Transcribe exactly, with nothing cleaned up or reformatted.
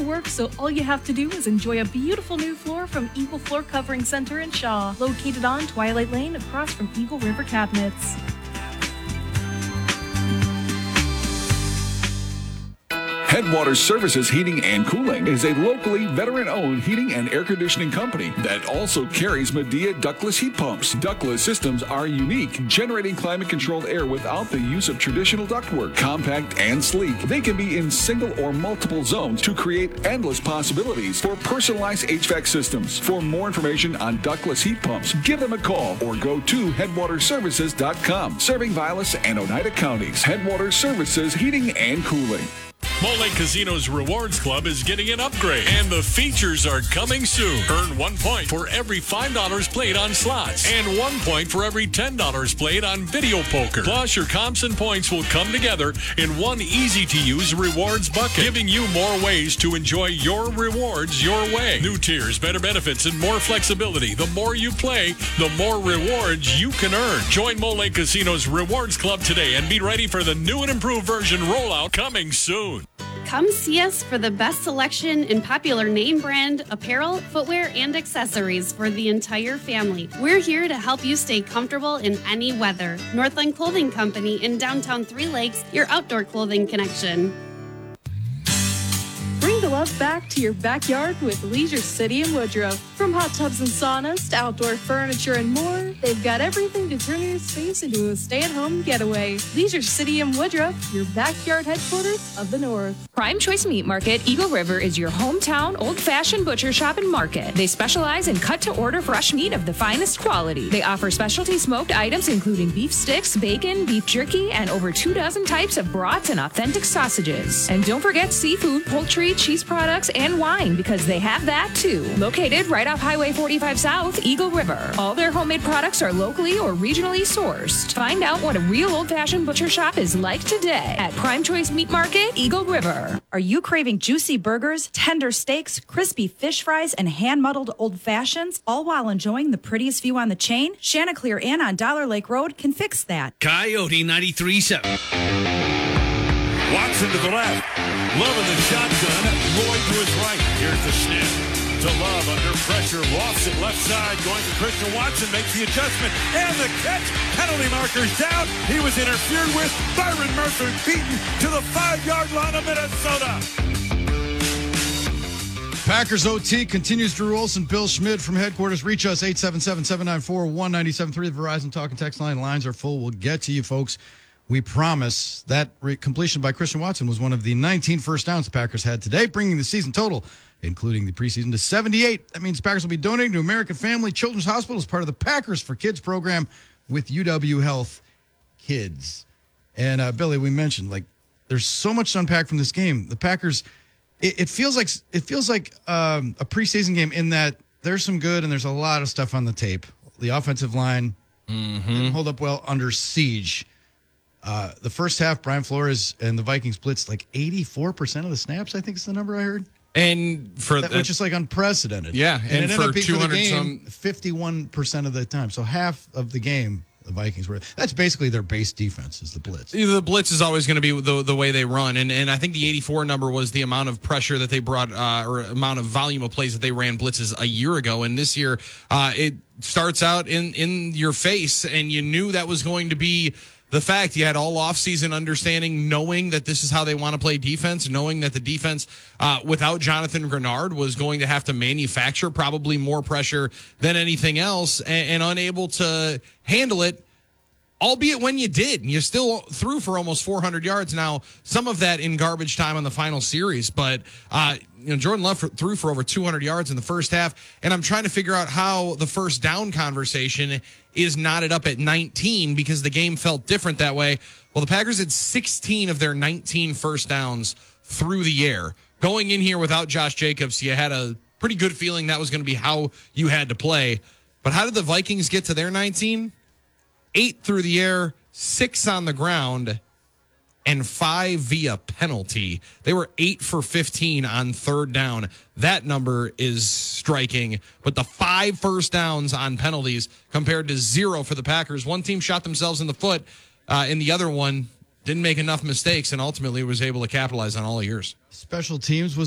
work, so all you have to do is enjoy a beautiful new floor from Eagle Floor Covering Center in Shaw, located on Twilight Lane across from Eagle River Cabinets. Headwaters Services Heating and Cooling is a locally veteran-owned heating and air conditioning company that also carries Medea ductless heat pumps. Ductless systems are unique, generating climate-controlled air without the use of traditional ductwork. Compact and sleek, they can be in single or multiple zones to create endless possibilities for personalized H V A C systems. For more information on ductless heat pumps, give them a call or go to headwaters services dot com. Serving Vilas and Oneida counties, Headwaters Services Heating and Cooling. Mole Lake Casino's Rewards Club is getting an upgrade, and the features are coming soon. Earn one point for every five dollars played on slots, and one point for every ten dollars played on video poker. Plus, your comps and points will come together in one easy-to-use rewards bucket, giving you more ways to enjoy your rewards your way. New tiers, better benefits, and more flexibility. The more you play, the more rewards you can earn. Join Mole Lake Casino's Rewards Club today and be ready for the new and improved version rollout coming soon. Come see us for the best selection in popular name brand apparel, footwear, and accessories for the entire family. We're here to help you stay comfortable in any weather. Northland Clothing Company in downtown Three Lakes, your outdoor clothing connection. Bring the love back to your backyard with Leisure City in Woodruff. From hot tubs and saunas to outdoor furniture and more, they've got everything to turn your space into a stay-at-home getaway. Leisure City in Woodruff, your backyard headquarters of the North. Prime Choice Meat Market, Eagle River, is your hometown old-fashioned butcher shop and market. They specialize in cut-to-order fresh meat of the finest quality. They offer specialty smoked items including beef sticks, bacon, beef jerky, and over two dozen types of brats and authentic sausages. And don't forget seafood, poultry, cheese products, and wine, because they have that too. Located right off Highway forty-five South, Eagle River. All their homemade products are locally or regionally sourced. Find out what a real old-fashioned butcher shop is like today at Prime Choice Meat Market, Eagle River. Are you craving juicy burgers, tender steaks, crispy fish fries, and hand-muddled old fashions, all while enjoying the prettiest view on the chain? Chanticleer Inn on Dollar Lake Road can fix that. Coyote ninety-three point seven. Watson to the left. Love in the shotgun. Lloyd to his right. Here's the snap to Love under pressure. Lofts it left side. Going to Christian Watson. Makes the adjustment. And the catch. Penalty markers down. He was interfered with. Byron Murphy beaten to the five-yard line of Minnesota. Packers O T continues. Drew Olson, Bill Schmidt from headquarters. Reach us eight seven seven, seven nine four, one nine seven three. The Verizon Talk and Text line lines are full. We'll get to you, folks. We promise. That re- completion by Christian Watson was one of the nineteen first downs the Packers had today, bringing the season total, including the preseason, to seventy-eight. That means the Packers will be donating to American Family Children's Hospital as part of the Packers for Kids program with U W Health Kids. And, uh, Billy, we mentioned, like, there's so much to unpack from this game. The Packers, it, it feels like it feels like um, a preseason game in that there's some good and there's a lot of stuff on the tape. The offensive line mm-hmm. didn't hold up well under siege. Uh, the first half, Brian Flores and the Vikings blitzed like eighty-four percent of the snaps, I think is the number I heard. And for that, the, which is like unprecedented. Yeah, and, and it for ended up being two for the hundred game, some fifty-one percent of the time. So half of the game, the Vikings were. That's basically their base defense is the blitz. The blitz is always going to be the the way they run, and and I think the eighty-four number was the amount of pressure that they brought, uh, or amount of volume of plays that they ran blitzes a year ago, and this year uh, it starts out in in your face, and you knew that was going to be the fact. You had all offseason understanding, knowing that this is how they want to play defense, knowing that the defense uh, without Jonathan Grenard was going to have to manufacture probably more pressure than anything else, and, and unable to handle it, albeit when you did. You still threw for almost four hundred yards. Now, some of that in garbage time on the final series, but uh, you know, Jordan Love threw for over two hundred yards in the first half, and I'm trying to figure out how the first down conversation is knotted up at nineteen because the game felt different that way. Well, the Packers had sixteen of their nineteen first downs through the air. Going in here without Josh Jacobs, you had a pretty good feeling that was going to be how you had to play. But how did the Vikings get to their nineteen? Eight through the air, six on the ground, and five via penalty. They were eight for fifteen on third down. That number is striking. But the five first downs on penalties compared to zero for the Packers. One team shot themselves in the foot, uh, and the other one didn't make enough mistakes and ultimately was able to capitalize on all of yours. Special teams was